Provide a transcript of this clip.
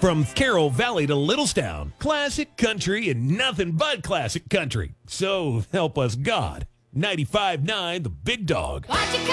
From Carroll Valley to Littlestown, classic country and nothing but classic country. So help us God. 95.9 The Big Dog.